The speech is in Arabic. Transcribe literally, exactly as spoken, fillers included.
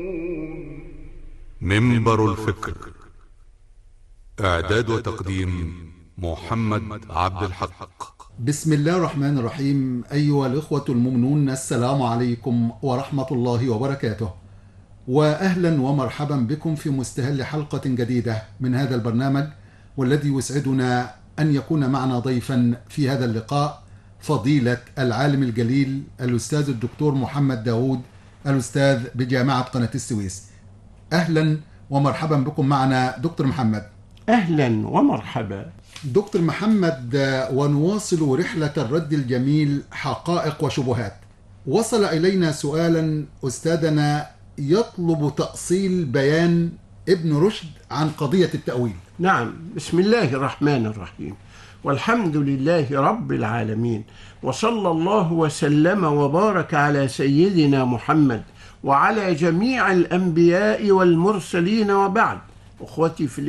منبر الفكر. إعداد وتقديم محمد عبد الحق. بسم الله الرحمن الرحيم. أيها الإخوة المؤمنون، السلام عليكم ورحمة الله وبركاته، وأهلا ومرحبا بكم في مستهل حلقة جديدة من هذا البرنامج، والذي يسعدنا أن يكون معنا ضيفا في هذا اللقاء فضيلة العالم الجليل الأستاذ الدكتور محمد داود، الأستاذ بجامعة قناة السويس. أهلا ومرحبا بكم معنا دكتور محمد. أهلا ومرحبا دكتور محمد، ونواصل رحلة الرد الجميل حقائق وشبهات. وصل إلينا سؤالا أستاذنا يطلب تأصيل بيان ابن رشد عن قضية التأويل. نعم، بسم الله الرحمن الرحيم، والحمد لله رب العالمين، وصلى الله وسلم وبارك على سيدنا محمد وعلى جميع الأنبياء والمرسلين، وبعد. أخوتي في